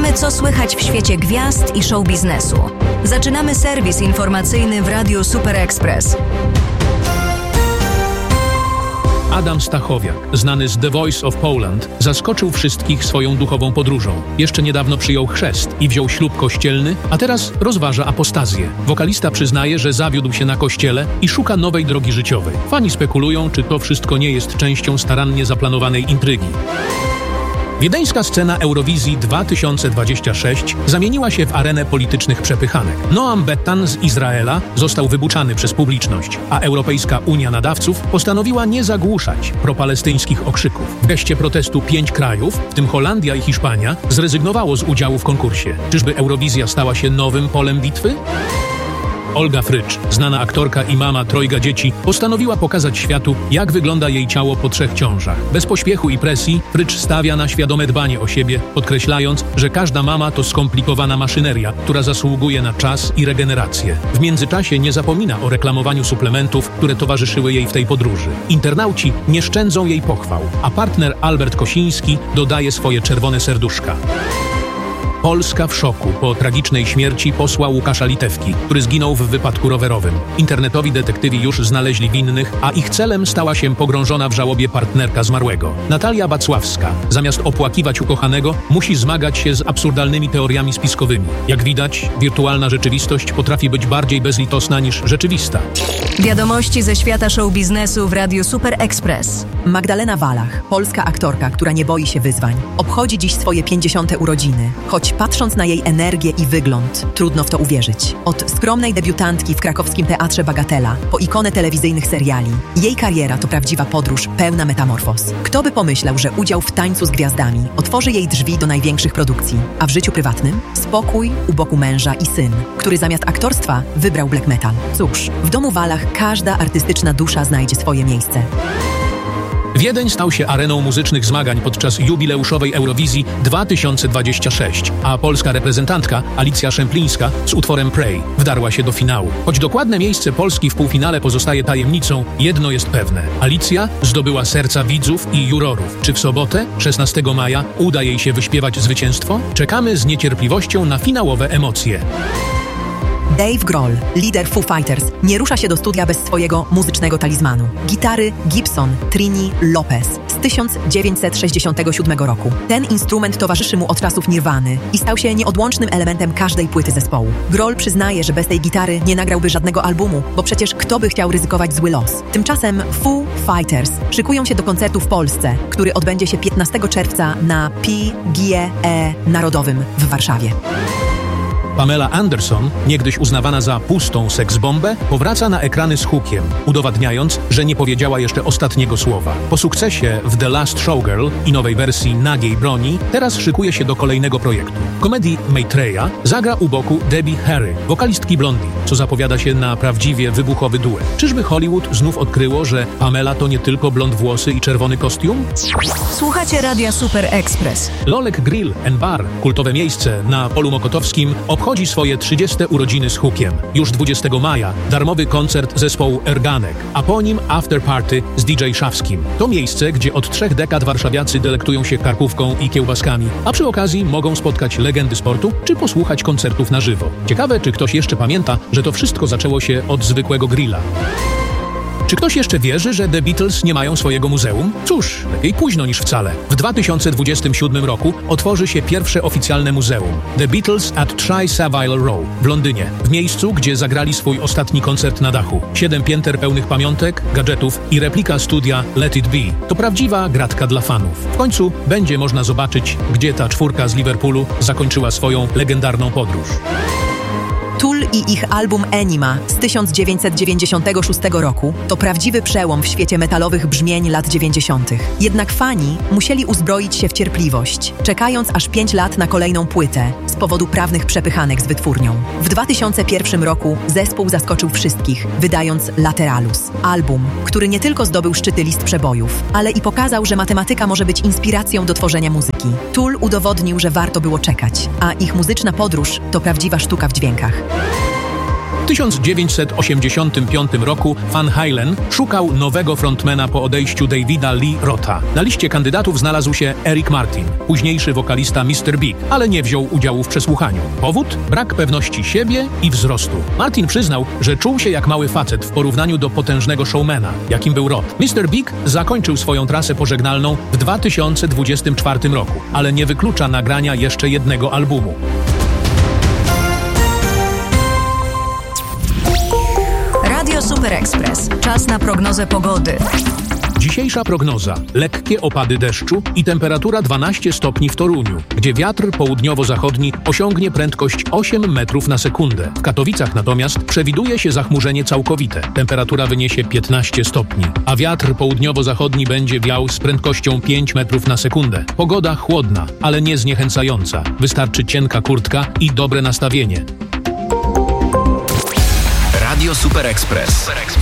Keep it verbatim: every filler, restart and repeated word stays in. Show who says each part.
Speaker 1: Wiemy, co słychać w świecie gwiazd i show biznesu. Zaczynamy serwis informacyjny w Radiu Super Express.
Speaker 2: Adam Stachowiak, znany z The Voice of Poland, zaskoczył wszystkich swoją duchową podróżą. Jeszcze niedawno przyjął chrzest i wziął ślub kościelny, a teraz rozważa apostazję. Wokalista przyznaje, że zawiódł się na kościele i szuka nowej drogi życiowej. Fani spekulują, czy to wszystko nie jest częścią starannie zaplanowanej intrygi. Wiedeńska scena Eurowizji dwa tysiące dwudziestej szóstej zamieniła się w arenę politycznych przepychanek. Noam Bettan z Izraela został wybuczany przez publiczność, a Europejska Unia Nadawców postanowiła nie zagłuszać propalestyńskich okrzyków. W geście protestu pięć krajów, w tym Holandia i Hiszpania, zrezygnowało z udziału w konkursie. Czyżby Eurowizja stała się nowym polem bitwy? Olga Frycz, znana aktorka i mama trojga dzieci, postanowiła pokazać światu, jak wygląda jej ciało po trzech ciążach. Bez pośpiechu i presji Frycz stawia na świadome dbanie o siebie, podkreślając, że każda mama to skomplikowana maszyneria, która zasługuje na czas i regenerację. W międzyczasie nie zapomina o reklamowaniu suplementów, które towarzyszyły jej w tej podróży. Internauci nie szczędzą jej pochwał, a partner Albert Kosiński dodaje swoje czerwone serduszka. Polska w szoku po tragicznej śmierci posła Łukasza Litewki, który zginął w wypadku rowerowym. Internetowi detektywi już znaleźli winnych, a ich celem stała się pogrążona w żałobie partnerka zmarłego. Natalia Bacławska, zamiast opłakiwać ukochanego, musi zmagać się z absurdalnymi teoriami spiskowymi. Jak widać, wirtualna rzeczywistość potrafi być bardziej bezlitosna niż rzeczywista.
Speaker 1: Wiadomości ze świata show biznesu w Radiu Super Express.
Speaker 3: Magdalena Wallach, polska aktorka, która nie boi się wyzwań, obchodzi dziś swoje pięćdziesiąte urodziny. Choć patrząc na jej energię i wygląd, trudno w to uwierzyć. Od skromnej debiutantki w krakowskim Teatrze Bagatela po ikonę telewizyjnych seriali, jej kariera to prawdziwa podróż pełna metamorfoz. Kto by pomyślał, że udział w Tańcu z Gwiazdami otworzy jej drzwi do największych produkcji, a w życiu prywatnym spokój u boku męża i syn, który zamiast aktorstwa wybrał black metal. Cóż, w domu Wallach każda artystyczna dusza znajdzie swoje miejsce.
Speaker 2: Wiedeń stał się areną muzycznych zmagań podczas jubileuszowej Eurowizji dwa tysiące dwudziestej szóstej, a polska reprezentantka Alicja Szemplińska z utworem Pray wdarła się do finału. Choć dokładne miejsce Polski w półfinale pozostaje tajemnicą, jedno jest pewne. Alicja zdobyła serca widzów i jurorów. Czy w sobotę, szesnastego maja, uda jej się wyśpiewać zwycięstwo? Czekamy z niecierpliwością na finałowe emocje.
Speaker 3: Dave Grohl, lider Foo Fighters, nie rusza się do studia bez swojego muzycznego talizmanu. Gitary Gibson Trini Lopez z tysiąc dziewięćset sześćdziesiątego siódmego roku. Ten instrument towarzyszy mu od czasów Nirwany i stał się nieodłącznym elementem każdej płyty zespołu. Grohl przyznaje, że bez tej gitary nie nagrałby żadnego albumu, bo przecież kto by chciał ryzykować zły los. Tymczasem Foo Fighters szykują się do koncertu w Polsce, który odbędzie się piętnastego czerwca na P G E Narodowym w Warszawie.
Speaker 2: Pamela Anderson, niegdyś uznawana za pustą seksbombę, powraca na ekrany z hookiem, udowadniając, że nie powiedziała jeszcze ostatniego słowa. Po sukcesie w The Last Showgirl i nowej wersji Nagiej broni, teraz szykuje się do kolejnego projektu. W komedii Maitreya zagra u boku Debbie Harry, wokalistki Blondie, co zapowiada się na prawdziwie wybuchowy duet. Czyżby Hollywood znów odkryło, że Pamela to nie tylko blond włosy i czerwony kostium?
Speaker 1: Słuchacie Radia Super Express.
Speaker 2: Lolek Grill and Bar, kultowe miejsce na Polu Mokotowskim, obchodzi swoje trzydzieste urodziny z hookiem. Już dwudziestego maja darmowy koncert zespołu Erganek, a po nim after party z D J Szawskim. To miejsce, gdzie od trzech dekad warszawiacy delektują się karkówką i kiełbaskami, a przy okazji mogą spotkać legendy sportu czy posłuchać koncertów na żywo. Ciekawe, czy ktoś jeszcze pamięta, że to wszystko zaczęło się od zwykłego grilla. Czy ktoś jeszcze wierzy, że The Beatles nie mają swojego muzeum? Cóż, lepiej późno niż wcale. W dwa tysiące dwudziestym siódmym roku otworzy się pierwsze oficjalne muzeum The Beatles at Tri-Savile Row w Londynie, w miejscu, gdzie zagrali swój ostatni koncert na dachu. Siedem pięter pełnych pamiątek, gadżetów i replika studia Let It Be. To prawdziwa gratka dla fanów. W końcu będzie można zobaczyć, gdzie ta czwórka z Liverpoolu zakończyła swoją legendarną podróż.
Speaker 3: Tool i ich album Enima z tysiąc dziewięćset dziewięćdziesiątego szóstego roku to prawdziwy przełom w świecie metalowych brzmień lat dziewięćdziesiątych. Jednak fani musieli uzbroić się w cierpliwość, czekając aż pięć lat na kolejną płytę z powodu prawnych przepychanek z wytwórnią. W dwa tysiące pierwszym roku zespół zaskoczył wszystkich, wydając Lateralus, album, który nie tylko zdobył szczyty list przebojów, ale i pokazał, że matematyka może być inspiracją do tworzenia muzyki. Tool udowodnił, że warto było czekać, a ich muzyczna podróż to prawdziwa sztuka w dźwiękach.
Speaker 2: tysiąc dziewięćset osiemdziesiątym piątym roku Van Halen szukał nowego frontmana po odejściu Davida Lee Rotha. Na liście kandydatów znalazł się Eric Martin, późniejszy wokalista mister Big, ale nie wziął udziału w przesłuchaniu. Powód? Brak pewności siebie i wzrostu. Martin przyznał, że czuł się jak mały facet w porównaniu do potężnego showmana, jakim był Roth. mister Big zakończył swoją trasę pożegnalną w dwa tysiące dwudziestym czwartym roku, ale nie wyklucza nagrania jeszcze jednego albumu.
Speaker 1: Radio Super Express. Czas na prognozę pogody.
Speaker 2: Dzisiejsza prognoza. Lekkie opady deszczu i temperatura dwanaście stopni w Toruniu, gdzie wiatr południowo-zachodni osiągnie prędkość osiem metrów na sekundę. W Katowicach natomiast przewiduje się zachmurzenie całkowite. Temperatura wyniesie piętnaście stopni, a wiatr południowo-zachodni będzie wiał z prędkością pięć metrów na sekundę. Pogoda chłodna, ale nie zniechęcająca. Wystarczy cienka kurtka i dobre nastawienie.
Speaker 4: Radio Super Express.